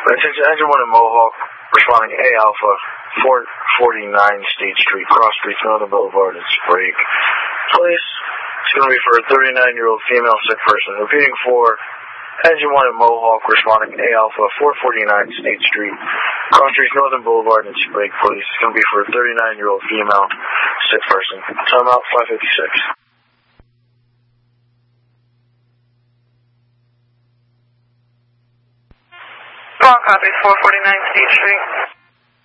Attention, engine 1 in Mohawk, responding A Alpha, 449 State Street, Cross Street, Northern Boulevard, and Sprague. Police, it's going to be for a 39-year-old female sick person. Repeating for engine 1 in Mohawk, responding A Alpha, 449 State Street, Cross Street, Northern Boulevard, and Sprague. Police, it's going to be for a 39-year-old female sick person. Time out 556. Wrong copy, 449 State Street.